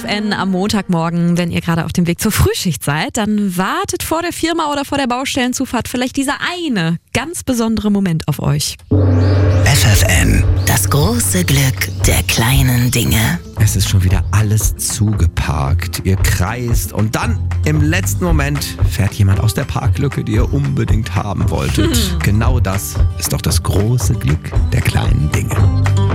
FFN am Montagmorgen, wenn ihr gerade auf dem Weg zur Frühschicht seid, dann wartet vor der Firma oder vor der Baustellenzufahrt vielleicht dieser eine ganz besondere Moment auf euch. FFN, das große Glück der kleinen Dinge. Es ist schon wieder alles zugeparkt. Ihr kreist und dann im letzten Moment fährt jemand aus der Parklücke, die ihr unbedingt haben wolltet. Genau das ist doch das große Glück der kleinen Dinge.